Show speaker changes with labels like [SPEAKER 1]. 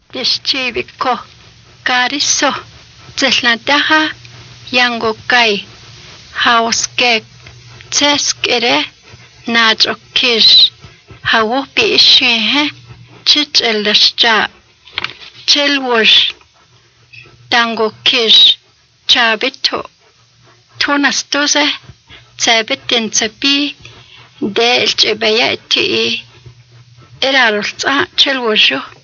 [SPEAKER 1] Dishchibiko Kariso Zelnadaha Yangokai Hauskek Teskere Najokish Hawopi Ishehe Chich Elashja Chelwash Dangokish Chabito Tonastoze Tabitin Tabi Delch Ebayati Erarulta Chelwasho